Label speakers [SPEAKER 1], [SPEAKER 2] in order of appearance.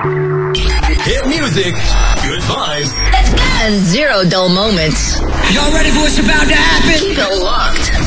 [SPEAKER 1] Hit music, good vibes,
[SPEAKER 2] and zero dull moments.
[SPEAKER 3] Y'all ready for what's about to happen?
[SPEAKER 2] Keep it locked